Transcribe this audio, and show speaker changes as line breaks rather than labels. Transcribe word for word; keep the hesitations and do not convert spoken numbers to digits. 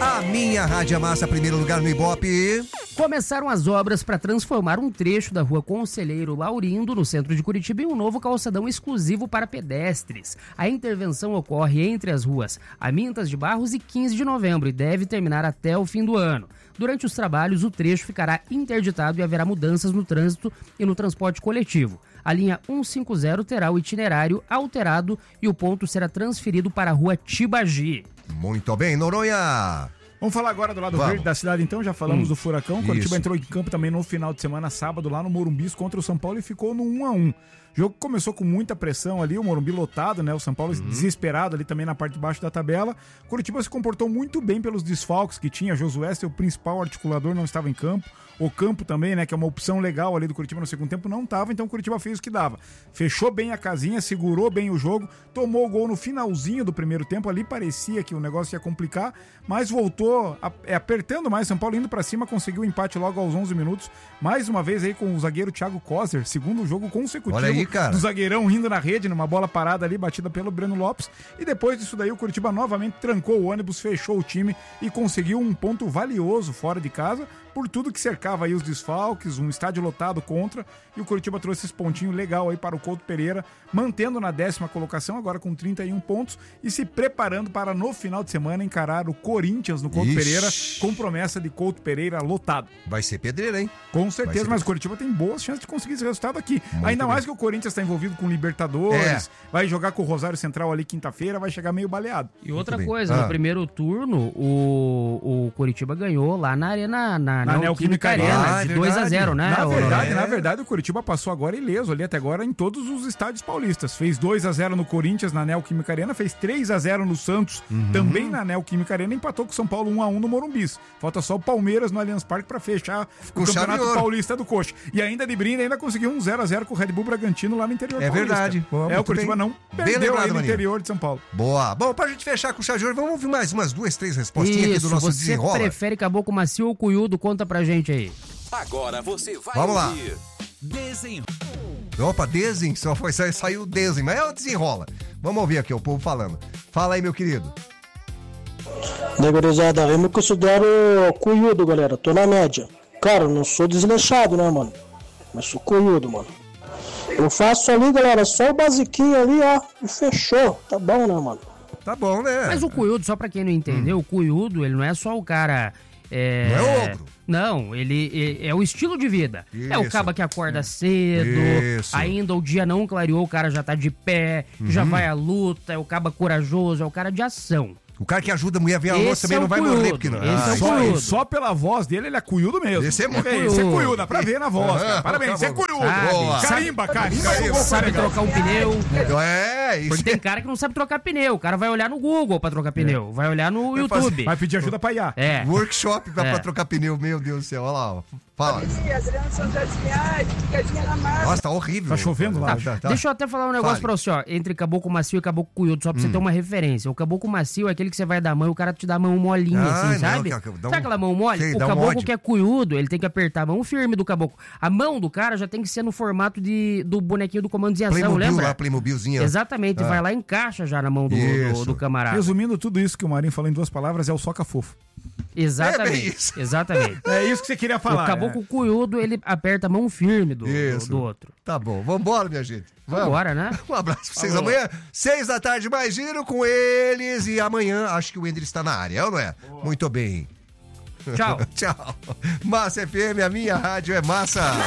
A minha Rádio é Massa, primeiro lugar no Ibope.
Começaram as obras para transformar um trecho da rua Conselheiro Laurindo, no centro de Curitiba, em um novo calçadão exclusivo para pedestres. A intervenção ocorre entre as ruas Amintas de Barros e quinze de novembro e deve terminar até o fim do ano. Durante os trabalhos, o trecho ficará interditado e haverá mudanças no trânsito e no transporte coletivo. A linha cento e cinquenta terá o itinerário alterado e o ponto será transferido para a rua Tibagi.
Muito bem, Noronha.
Vamos falar agora do lado
Vamos.
verde da cidade, então. Já falamos
Hum,
do Furacão. O Curitiba
isso.
entrou em campo também no final de semana, sábado, lá no Morumbi contra o São Paulo e ficou no um a um. O jogo começou com muita pressão ali, o Morumbi lotado, né? O São Paulo
Uhum.
desesperado ali também na parte de baixo da tabela. O Curitiba se comportou muito bem pelos desfalques que tinha. Josué, seu principal articulador, não estava em campo. O Campo também, né? Que é uma opção legal ali do Curitiba no segundo tempo, não estava. Então o Curitiba fez o que dava. Fechou bem a casinha, segurou bem o jogo, tomou o gol no finalzinho do primeiro tempo. Ali parecia que o negócio ia complicar, mas voltou a, é, apertando mais. São Paulo indo pra cima, conseguiu o empate logo aos onze minutos. Mais uma vez aí com o zagueiro Thiago Kozer, segundo jogo consecutivo.
Olha aí, cara.
Do zagueirão rindo na rede, numa bola parada ali, batida pelo Breno Lopes. E depois disso daí o Curitiba novamente trancou o ônibus, fechou o time e conseguiu um ponto valioso fora de casa, por tudo que cercava aí os desfalques, um estádio lotado contra, e o Curitiba trouxe esse pontinho legal aí para o Couto Pereira, mantendo na décima colocação, agora com trinta e um pontos, e se preparando para no final de semana encarar o Corinthians no Couto
Ixi.
Pereira, com promessa de Couto Pereira lotado.
Vai ser pedreira, hein?
Com certeza,
ser-
mas o Curitiba tem boas chances de conseguir esse resultado aqui.
Muito
Ainda
bem.
mais que o Corinthians está envolvido com Libertadores,
É.
vai jogar com o Rosário Central ali quinta-feira, vai chegar meio baleado.
E outra
bem.
coisa,
Ah.
no primeiro turno, o, o Curitiba ganhou lá na Arena, na,
Na
na
Neoquímica
Neoquímica
Arena.
Arena,
Ah,
de
é
dois a
verdade.
zero, né?
Na
Aurora?
verdade,
É.
na verdade, o Curitiba passou agora ileso ali até agora em todos os estádios paulistas. Fez dois a zero no Corinthians, na Neoquímica Arena, fez três a zero no Santos,
Uhum.
também na Neoquímica Arena, e empatou com o São Paulo um a um no Morumbis. Falta só o Palmeiras no Allianz Parque pra fechar
Com
o
chave
Campeonato
de ouro.
Paulista do Coxa. E ainda de brinde, ainda conseguiu um zero a zero com o Red Bull Bragantino lá no interior
É
paulista.
verdade. Pô,
É, o
muito
Curitiba
bem.
não
Bem
perdeu
lembrado,
aí no
Maninho.
interior de São Paulo.
Boa. Bom, pra gente fechar com o Chajur, vamos ouvir mais umas duas, três respostinhas aqui
Isso,
do nosso
você
desenrola.
prefere caboclo macio ou cunhudo? Conta pra gente aí.
Agora você vai
Vamos lá.
ouvir. Desenrola.
Opa, desen, só foi, sa- saiu desen, mas é o desenrola. Vamos ouvir aqui o povo falando. Fala aí, meu querido.
Negorizada, eu me considero cunhudo, galera. Tô na média. Cara, eu não sou desleixado, né, mano? Mas sou cunhudo, mano. Eu faço ali, galera, só o basiquinho ali, ó. E fechou. Tá bom, né, mano?
Tá bom, né?
Mas o cunhudo, só pra quem não entendeu, o cunhudo, ele não é só o cara... É...
Não é ogro.
Não, ele é, é o estilo de vida. É o
Isso.
caba que acorda cedo,
Isso.
ainda o dia não clareou, o cara já tá de pé, já vai à luta, é o caba corajoso, é o cara de ação.
O cara que ajuda a mulher a ver a
Esse
luz também
é
não
o
vai
cunhudo,
morrer, porque não.
esse é o
isso
Só,
aí.
cunhudo.
só pela voz dele, ele é cunhudo mesmo.
Esse é muito
Esse é
cunhudo.
cunhudo, dá pra ver na voz, cara.
Ah,
Parabéns, você é
acabou.
cunhudo.
Sabe,
Boa.
Carimba, carimba.
Carimba.
o gol foi
Sabe
legal.
trocar um pneu.
É, isso.
Porque tem cara que não sabe trocar pneu. O cara vai olhar no Google pra trocar pneu. Vai olhar no
Vai fazer-
YouTube.
Vai pedir ajuda pra I A.
É.
Workshop pra,
É.
pra trocar pneu, meu Deus do céu. Olha lá, ó. Fala.
Adriano São José dos Pinhais, picadinha na massa.
Nossa, tá horrível.
Tá chovendo lá.
Tá, tá.
Deixa eu até falar um negócio
Fale.
pra você, ó. Entre caboclo macio e caboclo cunhudo, só pra você ter uma referência. O caboclo macio é aquele que você vai dar a mão e o cara te dá a mão molinha,
Ah,
assim,
não,
sabe?
que- que- dá
Sabe
um-
aquela mão mole?
sei,
o
dá um
caboclo
ódio.
que é cunhudo, ele tem que apertar a mão firme do caboclo. A mão do cara já tem que ser no formato de, do bonequinho do comando de ação,
Playmobil
lembra?
lá, Playmobilzinho.
Exatamente,
Ah.
vai lá e encaixa já na mão do, do,
Isso.
do camarada.
Resumindo tudo isso que o Marinho falou em duas palavras, é o soca fofo.
Exatamente.
É bem isso.
Exatamente.
É isso que você queria falar.
o caboclo
né?
cunhudo, ele aperta a mão firme do, do,
Isso.
do outro.
Tá bom, vambora, minha gente. Vamos.
Vambora, né?
Um abraço pra vocês.
Falou.
Amanhã, seis da tarde, mais giro com eles. E amanhã, acho que o Ender está na área, é ou não é? Muito bem.
Tchau.
Tchau. Massa F M, a minha rádio é massa.